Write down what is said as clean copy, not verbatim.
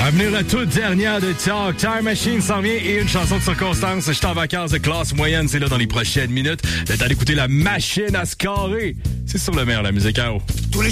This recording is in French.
À venir la toute dernière de Talk. Time Machine s'en vient et une chanson de circonstance. Je suis en vacances de classe moyenne, c'est là dans les prochaines minutes. Le temps d'écouter la machine à scorer. C'est sur le meilleur, la musique à eau. Tous les